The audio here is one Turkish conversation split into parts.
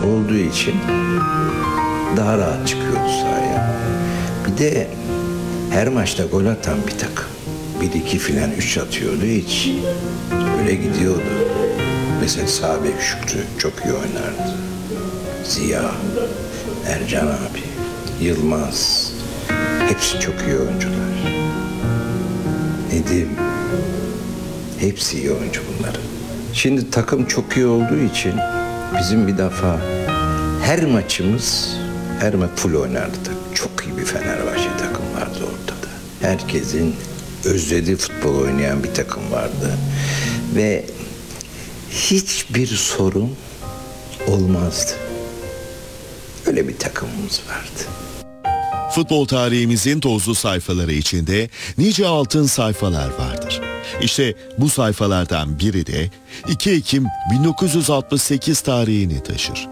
olduğu için daha rahat çıkıyordu sahaya. Bir de her maçta gol atan bir takım. 1-2 filan 3 atıyordu, hiç öyle gidiyordu. Mesela Sabek Şükrü çok iyi oynardı. Ziya, Ercan abi, Yılmaz, hepsi çok iyi oyuncular. Nedim, hepsi iyi oyuncu bunların. Şimdi takım çok iyi olduğu için bizim bir defa her maçımız full oynardı. Çok iyi bir Fenerbahçe takım vardı ortada. Herkesin özlediği futbol oynayan bir takım vardı. Ve hiçbir sorun olmazdı. Öyle bir takımımız vardı. Futbol tarihimizin tozlu sayfaları içinde nice altın sayfalar vardır. İşte bu sayfalardan biri de 2 Ekim 1968 tarihini taşır.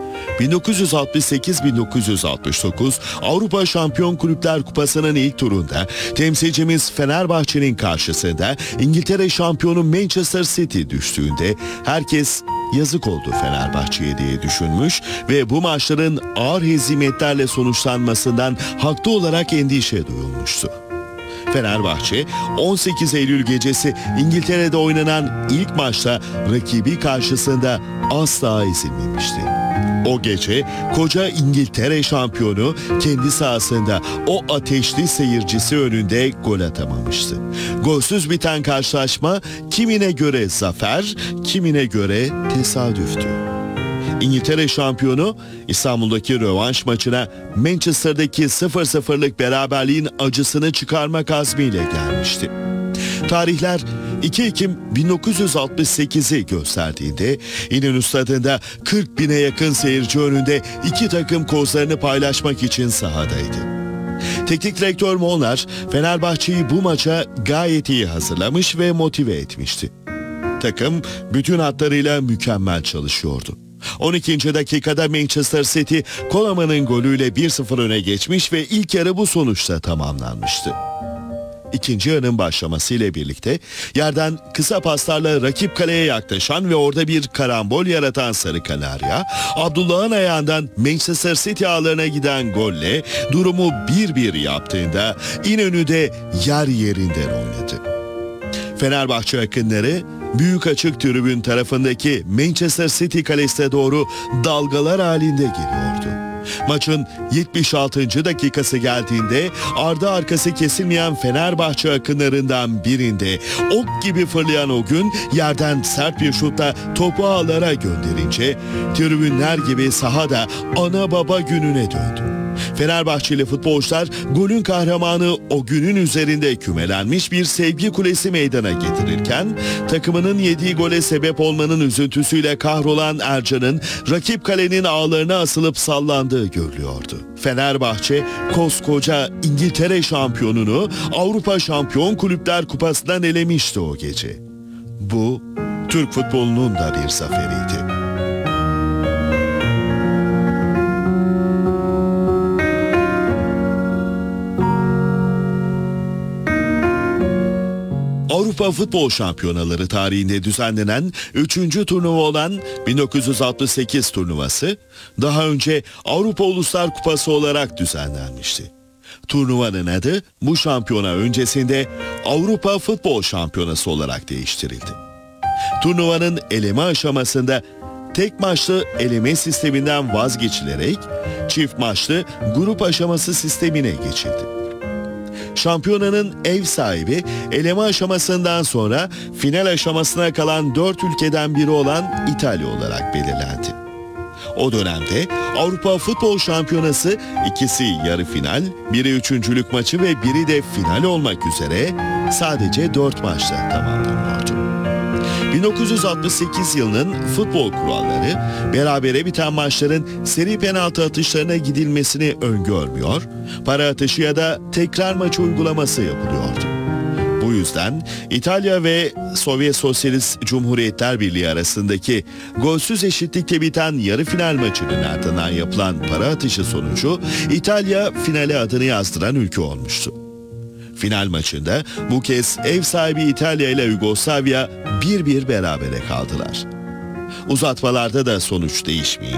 1968-1969 Avrupa Şampiyon Kulüpler Kupası'nın ilk turunda temsilcimiz Fenerbahçe'nin karşısında İngiltere şampiyonu Manchester City düştüğünde herkes yazık oldu Fenerbahçe'ye diye düşünmüş ve bu maçların ağır hezimetlerle sonuçlanmasından haklı olarak endişe duyulmuştu. Fenerbahçe 18 Eylül gecesi İngiltere'de oynanan ilk maçta rakibi karşısında asla ezilmemişti. O gece koca İngiltere şampiyonu kendi sahasında o ateşli seyircisi önünde gol atamamıştı. Golsüz biten karşılaşma kimine göre zafer, kimine göre tesadüftü. İngiltere şampiyonu İstanbul'daki rövanş maçına Manchester'daki 0-0'lık beraberliğin acısını çıkarmak azmiyle gelmişti. Tarihler 2 Ekim 1968'i gösterdiğinde İnönü Stadı'nda 40 bine yakın seyirci önünde iki takım kozlarını paylaşmak için sahadaydı. Teknik direktör Molnar Fenerbahçe'yi bu maça gayet iyi hazırlamış ve motive etmişti. Takım bütün hatlarıyla mükemmel çalışıyordu. 12. dakikada Manchester City Coleman'ın golüyle 1-0 öne geçmiş ve ilk yarı bu sonuçla tamamlanmıştı. İkinci yarının başlamasıyla birlikte yerden kısa paslarla rakip kaleye yaklaşan ve orada bir karambol yaratan Sarı Kanarya, Abdullah'ın ayağından Manchester City ağlarına giden golle durumu 1-1 yaptığında İnönü'de yer yerinden oynadı. Fenerbahçe akınları büyük açık tribün tarafındaki Manchester City kalesine doğru dalgalar halinde geliyordu. Maçın 76. dakikası geldiğinde ardı arkası kesilmeyen Fenerbahçe akınlarından birinde ok gibi fırlayan o gün yerden sert bir şutla topu ağlara gönderince tribünler gibi sahada ana baba gününe döndü. Fenerbahçeli futbolcular golün kahramanı o günün üzerinde kümelenmiş bir sevgi kulesi meydana getirirken takımının yediği gole sebep olmanın üzüntüsüyle kahrolan Ercan'ın rakip kalenin ağlarına asılıp sallandığı görülüyordu. Fenerbahçe koskoca İngiltere şampiyonunu Avrupa Şampiyon Kulüpler Kupası'ndan elemişti o gece. Bu Türk futbolunun da bir zaferiydi. Avrupa Futbol Şampiyonaları tarihinde düzenlenen 3. turnuva olan 1968 turnuvası daha önce Avrupa Uluslar Kupası olarak düzenlenmişti. Turnuvanın adı bu şampiyona öncesinde Avrupa Futbol Şampiyonası olarak değiştirildi. Turnuvanın eleme aşamasında tek maçlı eleme sisteminden vazgeçilerek çift maçlı grup aşaması sistemine geçildi. Şampiyonanın ev sahibi eleme aşamasından sonra final aşamasına kalan 4 ülkeden biri olan İtalya olarak belirlendi. O dönemde Avrupa Futbol Şampiyonası ikisi yarı final, biri üçüncülük maçı ve biri de final olmak üzere sadece 4 maçla tamamlanıyordu. 1968 yılının futbol kuralları berabere biten maçların seri penaltı atışlarına gidilmesini öngörmüyor, para atışı ya da tekrar maçı uygulaması yapılıyordu. Bu yüzden İtalya ve Sovyet Sosyalist Cumhuriyetler Birliği arasındaki golsüz eşitlikte biten yarı final maçının ardından yapılan para atışı sonucu İtalya finale adını yazdıran ülke olmuştu. Final maçında bu kez ev sahibi İtalya ile Yugoslavya 1-1 berabere kaldılar. Uzatmalarda da sonuç değişmeyince